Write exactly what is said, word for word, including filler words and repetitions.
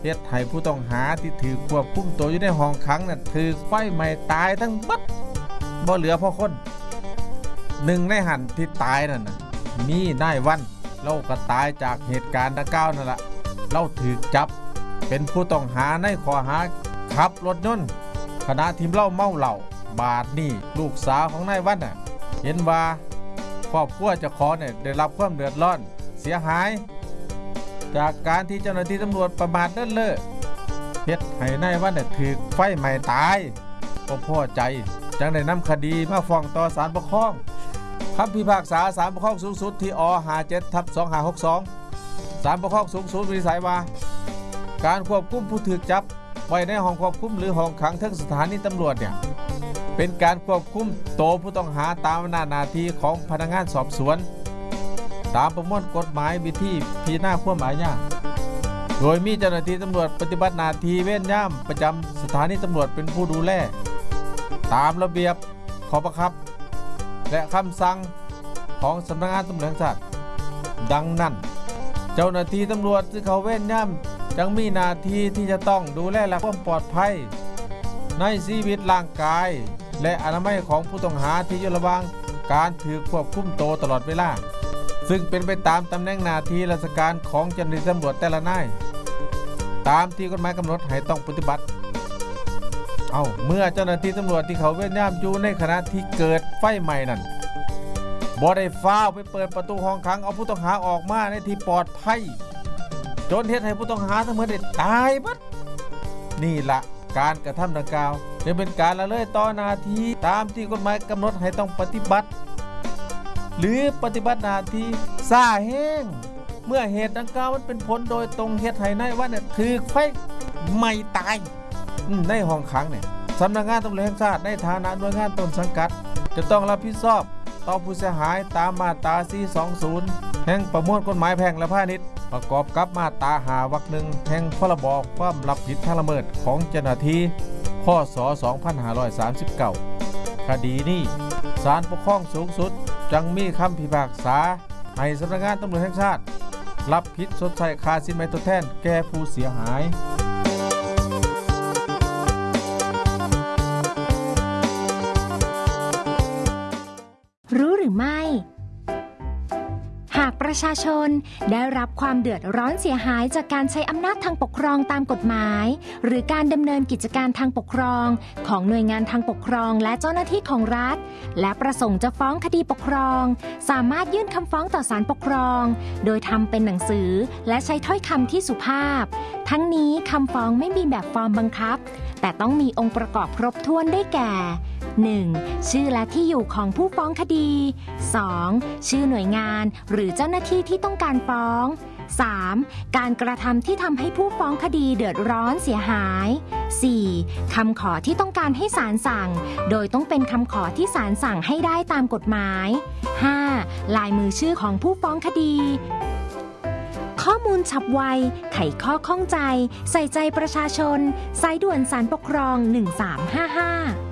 เฮ็ดให้ผู้ต้องหาที่ถือควบคุมตัวอยู่ในห้องขังน่ะถือไฟไหม้ตายทั้งบัดบ่เหลือพอคนหนึ่งในหันที่ตายนั่นน่ะมีนายวันเราก็ตายจากเหตุการณ์ดังกล่าวนั่นล่ะเราถูกจับเป็นผู้ต้องหาในข้อหาขับรถยนต์ขณะที่เล่าเมาเหล้าบาดนี่ลูกสาวของนายวันน่ะเห็นว่าครอบครัวเจ้าของเนี่ยได้รับความเดือดร้อนเสียหายจากการที่เจ้าหน้าที่ตำรวจประมาทเลินเล่อเฮ็ดให้นายวันเนี่ยถูกไฟไหม้ตายก็พอใจจังได้นำคดีมาฟ้องต่อศาลปกครองคำพิพากษาศาลปกครองสูงสุดที่อ ห้าเจ็ดทับสองห้าหกสองศาลปกครองสูงสุดวินิจฉัยว่าการควบคุมผู้ถูกจับไว้ในห้องควบคุมหรือห้องขังทั้งสถานีตำรวจเนี่ยเป็นการควบคุมตัวผู้ต้องหาตามอำนาจหน้าที่ของพนักงานสอบสวนตามประมวลกฎหมายวิธีพิจารณาความอาญาโดยมีเจ้าหน้าที่ตำรวจปฏิบัติหน้าที่เว้นย่ำประจำสถานีตำรวจเป็นผู้ดูแลตามระเบียบข้อบังคับและคำสั่งของสำนักงานตำรวจแห่งชาติดังนั้นเจ้าหน้าที่ตำรวจที่เขาเว้นย่ำจังมีหน้าที่ที่จะต้องดูแลและความปลอดภัยในชีวิตร่างกายและอนามัยของผู้ต้องหาที่อยู่ระหว่างการถือควบคุมตัวตลอดเวลาซึ่งเป็นไปตามตำแหน่งหน้าที่ราชการของเจ้าหน้าที่ตำรวจแต่ละนายตามที่กฎหมายกำหนดให้ต้องปฏิบัติเอาเมื่อเจ้าหน้าที่ตำรวจที่เขาเว้นย่ำอยู่ในขณะที่เกิดไฟไหม้นั่นบ่ได้ฟ้าวไปเปิดประตูห้องขังเอาผู้ต้องหาออกมาในที่ปลอดภัยจนเฮ็ดให้ผู้ต้องหาทั้งหมดได้ตายบัดนี่ละการกระทำดังกล่าวจะเป็นการละเลยต่อหน้าที่ตามที่กฎหมายกำหนดให้ต้องปฏิบัติหรือปฏิบัติหน้าที่ซ่าแห้งเมื่อเหตุดังกล่าวมันเป็นผลโดยตรงเฮ็ดให้นายวันเนี่ยถูกไฟไหม้ตายในห้องขังเนี่ยสำนักงานตำรวจแห่งชาติในฐานะหน่วยงานต้นสังกัดจะต้องรับผิดชอบต่อผู้เสียหายตามมาตราสี่สองศูนย์แห่งประมวลกฎหมายแพ่งและพาณิชย์ประกอบกับมาตราห้าวรรคหนึ่งแห่งพรบความรับผิดทางละเมิดของเจ้าหน้าที่พ.ศ. สองพันห้าร้อยสามสิบเก้าคดีนี้ศาลปกครองสูงสุดจังมีคำพิพากษาให้สำนักงานตำรวจแห่งชาติรับผิดชดใช้ค่าสินไหมทดแทนแก่ผู้เสียหายรู้หรือไม่หากประชาชนได้รับความเดือดร้อนเสียหายจากการใช้อำนาจทางปกครองตามกฎหมายหรือการดำเนินกิจการทางปกครองของหน่วยงานทางปกครองและเจ้าหน้าที่ของรัฐและประสงค์จะฟ้องคดีปกครองสามารถยื่นคำฟ้องต่อศาลปกครองโดยทำเป็นหนังสือและใช้ถ้อยคำที่สุภาพทั้งนี้คำฟ้องไม่มีแบบฟอร์มบังคับแต่ต้องมีองค์ประกอบครบถ้วนได้แก่หนึ่ง ชื่อและที่อยู่ของผู้ฟ้องคดี สอง ชื่อหน่วยงานหรือเจ้าหน้าที่ที่ต้องการฟ้อง สาม การกระทำที่ทำให้ผู้ฟ้องคดีเดือดร้อนเสียหาย สี่ คำขอที่ต้องการให้ศาลสั่งโดยต้องเป็นคำขอที่ศาลสั่งให้ได้ตามกฎหมาย ห้า ลายมือชื่อของผู้ฟ้องคดีข้อมูลฉับไวไขข้อข้องใจใส่ใจประชาชนสายด่วนศาลปกครองหนึ่งสามห้าห้า